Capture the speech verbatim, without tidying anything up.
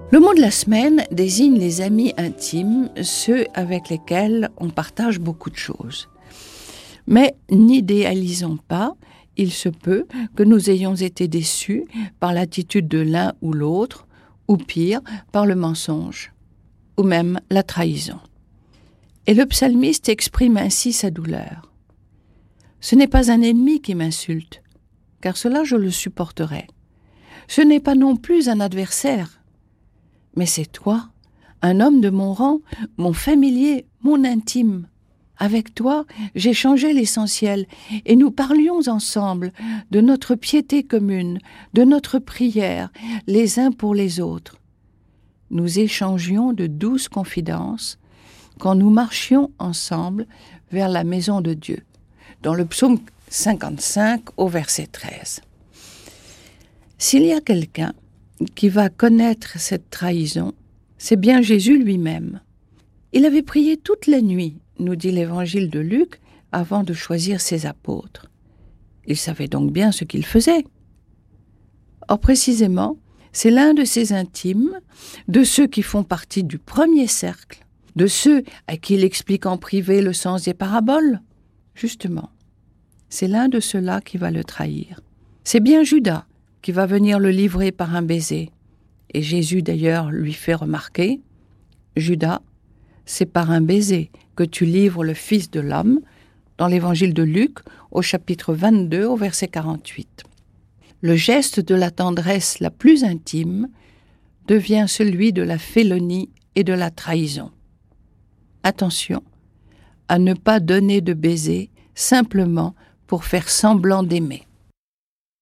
Le mot de la semaine désigne les amis intimes, ceux avec lesquels on partage beaucoup de choses. Mais n'idéalisons pas, il se peut que nous ayons été déçus par l'attitude de l'un ou l'autre, ou pire, par le mensonge, ou même la trahison. Et le psalmiste exprime ainsi sa douleur. « Ce n'est pas un ennemi qui m'insulte, car cela je le supporterai. Ce n'est pas non plus un adversaire, mais c'est toi, un homme de mon rang, mon familier, mon intime. Avec toi, j'ai changé l'essentiel, et nous parlions ensemble de notre piété commune, de notre prière, les uns pour les autres. Nous échangions de douces confidences quand nous marchions ensemble vers la maison de Dieu. » Dans le psaume cinquante-cinq au verset treize. S'il y a quelqu'un qui va connaître cette trahison, c'est bien Jésus lui-même. Il avait prié toute la nuit, nous dit l'évangile de Luc, avant de choisir ses apôtres. Il savait donc bien ce qu'il faisait. Or précisément, c'est l'un de ses intimes, de ceux qui font partie du premier cercle, de ceux à qui il explique en privé le sens des paraboles. Justement, c'est l'un de ceux-là qui va le trahir. C'est bien Judas qui va venir le livrer par un baiser. Et Jésus d'ailleurs lui fait remarquer, « Judas, c'est par un baiser que tu livres le Fils de l'homme » dans l'évangile de Luc au chapitre vingt-deux au verset quarante-huit. Le geste de la tendresse la plus intime devient celui de la félonie et de la trahison. Attention à ne pas donner de baiser simplement pour faire semblant d'aimer.